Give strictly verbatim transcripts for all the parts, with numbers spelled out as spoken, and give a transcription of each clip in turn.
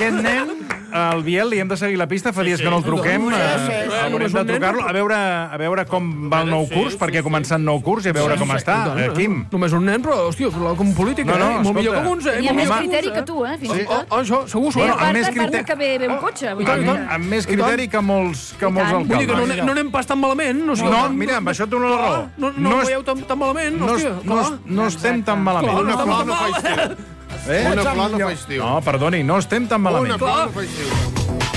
aquest nen, al Biel, li hem de seguir la pista, fa dies que no el truquem, haurem de trucar-lo, a veure a veure com va el nou curs, perquè ha començat nou curs i a veure com està. Quim? Només un nen, però, hòstia, com política, eh? Molt millor que uns, eh? I amb més criteri que tu, eh, fins i tot. Això, segur, segur. A part que ve un cotxe. Amb més criteri que molts alcaldes. Vull dir que no anem pas tan malament. No, mira, amb això té una raó. No ho veieu tan malament, hòstia. No estem tan malament. Una flor no fa estiu. Una flor no fa estiu. No, perdoni, no estem tan malament. Una flor no fa estiu.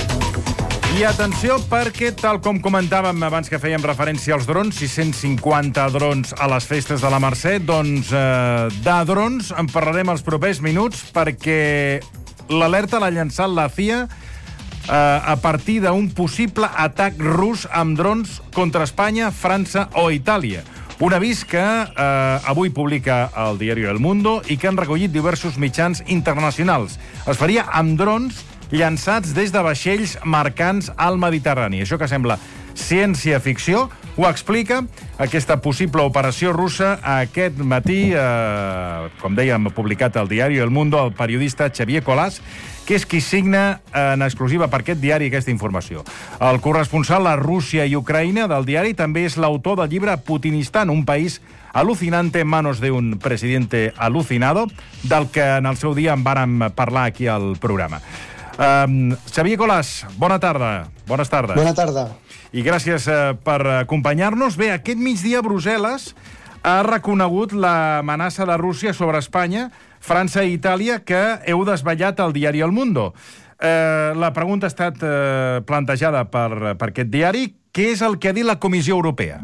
I atenció perquè, tal com comentàvem abans que fèiem referència als drons, sis cents cinquanta drons a les festes de la Mercè, doncs eh, de drons en parlarem els propers minuts perquè l'alerta l'ha llançat la C I A eh, a partir d'un possible atac rus amb drons contra Espanya, França o Itàlia. Un avís que eh, avui publica el diari El Mundo i que han recollit diversos mitjans internacionals. Es faria amb drons llançats des de vaixells mercants al Mediterrani. Això que sembla ciència-ficció ho explica aquesta possible operació russa aquest matí, eh, com dèiem, publicat al diari El Mundo, el periodista Xavier Colàs, que és qui signa en exclusiva per aquest diari aquesta informació. El corresponsal a Rússia i Ucraïna del diari també és l'autor del llibre Putinistan, un país alucinante en manos de un presidente alucinado, del que en el seu dia en vàrem parlar aquí al programa. Um, Xavier Colàs, bona tarda. Bones tardes. Bona tarda. I gràcies uh, per acompanyar-nos. Bé, aquest migdia Brussel·les ha reconegut l'amenaça de Rússia sobre Espanya, França i Itàlia, que heu desvetllat al diari El Mundo. Uh, la pregunta ha estat uh, plantejada per, per aquest diari. Què és el que ha dit la Comissió Europea?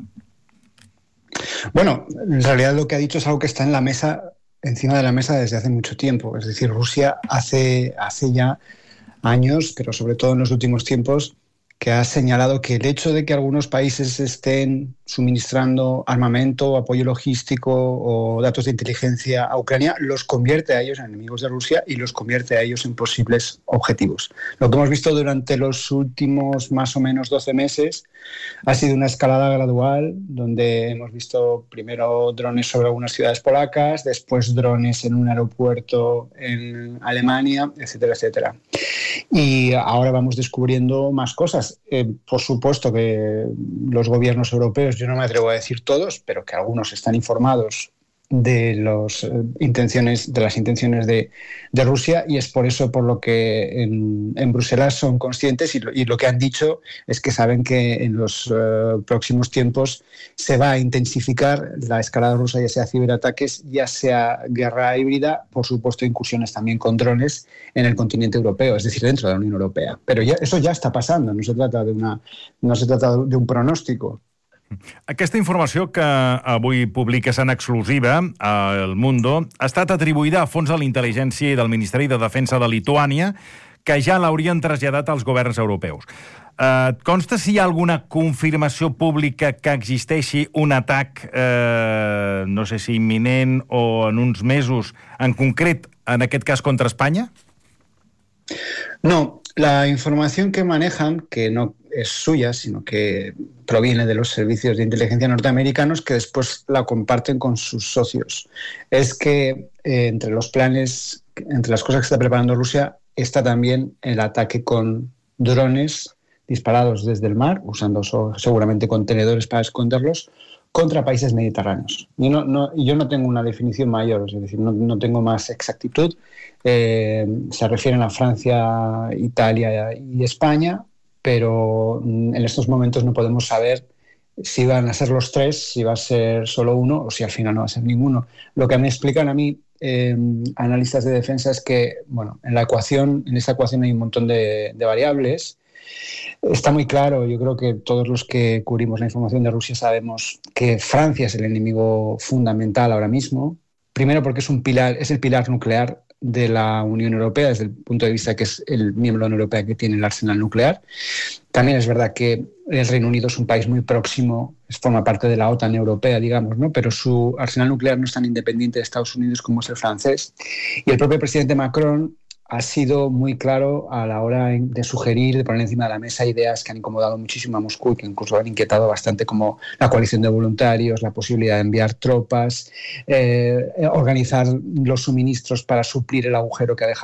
Bueno, en realidad lo que ha dicho es algo que está en la mesa, encima de la mesa desde hace mucho tiempo. Es decir, Rusia hace, hace ya años, pero sobre todo en los últimos tiempos, que ha señalado que el hecho de que algunos países estén suministrando armamento, apoyo logístico o datos de inteligencia a Ucrania los convierte a ellos en enemigos de Rusia y los convierte a ellos en posibles objetivos. Lo que hemos visto durante los últimos más o menos doce meses ha sido una escalada gradual donde hemos visto primero drones sobre algunas ciudades polacas, después drones en un aeropuerto en Alemania, etcétera, etcétera. Y ahora vamos descubriendo más cosas. Eh, por supuesto que los gobiernos europeos, yo no me atrevo a decir todos, pero que algunos están informados de, los, eh, intenciones, de las intenciones de, de Rusia, y es por eso por lo que en, en Bruselas son conscientes y lo, y lo que han dicho es que saben que en los eh, próximos tiempos se va a intensificar la escalada rusa, ya sea ciberataques, ya sea guerra híbrida, por supuesto incursiones también con drones en el continente europeo, es decir, dentro de la Unión Europea. Pero ya, eso ya está pasando, no se trata de, una, no se trata de un pronóstico. Aquesta informació que avui publiques en exclusiva a El Mundo ha estat atribuïda a fons de l'intel·ligència i del Ministeri de Defensa de Lituània, que ja l'haurien traslladat als governs europeus. Et consta si hi ha alguna confirmació pública que existeixi un atac, eh, no sé si imminent o en uns mesos, en concret, en aquest cas contra Espanya? No, la información que manejan, que no es suya, sino que proviene de los servicios de inteligencia norteamericanos, que después la comparten con sus socios, es que eh, entre los planes, entre las cosas que está preparando Rusia, está también el ataque con drones disparados desde el mar, usando so, seguramente contenedores para esconderlos, contra países mediterráneos. Yo no, no, yo no tengo una definición mayor, es decir, no, no tengo más exactitud. Eh, se refieren a Francia, Italia y España, pero en estos momentos no podemos saber si van a ser los tres, si va a ser solo uno o si al final no va a ser ninguno. Lo que me explican a mí eh, analistas de defensa es que, bueno, en la ecuación, en esta ecuación hay un montón de, de variables. Está muy claro, yo creo que todos los que cubrimos la información de Rusia sabemos que Francia es el enemigo fundamental ahora mismo. Primero porque es un pilar, es el pilar nuclear de la Unión Europea, desde el punto de vista que es el miembro de la Unión Europea que tiene el arsenal nuclear. También es verdad que el Reino Unido es un país muy próximo, forma parte de la OTAN europea, digamos, ¿no? Pero su arsenal nuclear no es tan independiente de Estados Unidos como es el francés. Y el propio presidente Macron ha sido muy claro a la hora de sugerir, de poner encima de la mesa ideas que han incomodado muchísimo a Moscú y que incluso han inquietado bastante, como la coalición de voluntarios, la posibilidad de enviar tropas, eh, organizar los suministros para suplir el agujero que ha dejado